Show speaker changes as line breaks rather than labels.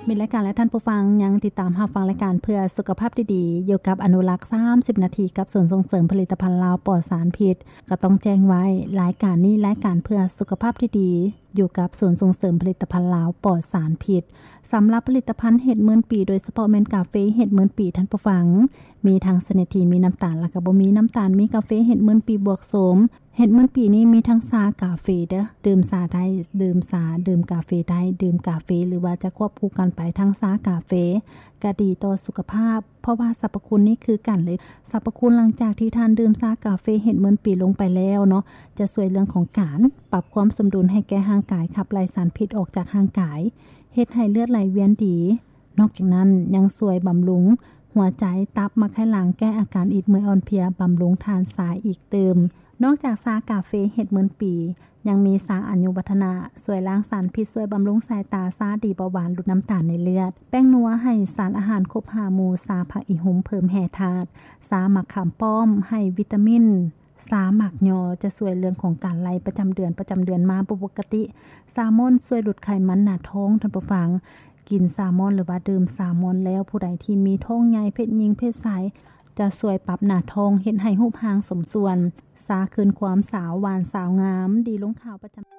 มีรายการและท่านผู้ฟังยังติดตามรับฟังรายการเพื่อสุขภาพดีๆอยู่กับอนุรักษ์30นาทีกับศูนย์ส่งเสริมผลิตภัณฑ์ลาวปลอดสารพิษก็ต้องแจ้งไว้รายการนี้รายการเพื่อสุขภาพดีๆอยู่กับศูนย์ส่งเสริมผลิตภัณฑ์ลาวปลอดสารพิษสำหรับผลิตภัณฑ์เห็ดมื่นปีโดยเฉพาะแม่นกาแฟเห็ดมื่นปีท่านผู้ฟังมีทั้งชนิดที่มีน้ำตาลและก็บ่มีน้ำตาลมีกาแฟเห็ดมื่นปีบวกโสมเห็ดมื่นปีนี้มีทั้งชากาแฟเด้อดื่มชาได้ดื่มชาดื่มกาแฟได้ดื่มกาแฟหรือว่าจะควบคู่กันไปทั้งชากาแฟก็ดีต่อสุขภาพเพราะว่าสรรพคุณนี่คือกันเลยสรรพคุณหลังจากที่ท่านดื่มชากาแฟเห็ดมื่นปีลงไปแล้วเนาะจะช่วยเรื่องของการปรับความสมดุลให้แก่ร่างกายขับไล่สารพิษออกจากร่างกายเฮ็ดให้เลือดไหลเวียนดีนอกจากนั้นยังช่วยบำรุงหัวใจตับมักให้หลังแก้อาการอิดเมื่อยอ่อนเพลียบำรุงทานสายอีกเติมนอกจากชากาแฟเห็ดมื่นปียังมีชาอนุวัฒนะช่วยล้างสารพิษช่วยบำรุงสายตาชาดีเบาหวานลดน้ำตาลในเลือดแป้งนัวให้สารอาหารครบ5หมู่ชาผักอีหุ่มเพิ่มแร่ธาตุชามะขามป้อมให้วิตามินชาหมักยอจะช่วยเรื่องของการไหลประจำเดือนมาปกติแซลมอนช่วยลดไขมันหน้าท้องท่านผู้ฟังกินแซลมอนหรือว่าดื่มแซลมอนแล้วผู้ใดที่มีท้องใหญ่เพศหญิงเพศชายจะช่วยปรับหน้าท้องเฮ็ดให้รูปร่างสมส่วนสาคืนความสาวหวานสาวงามดีลงขาวประจำ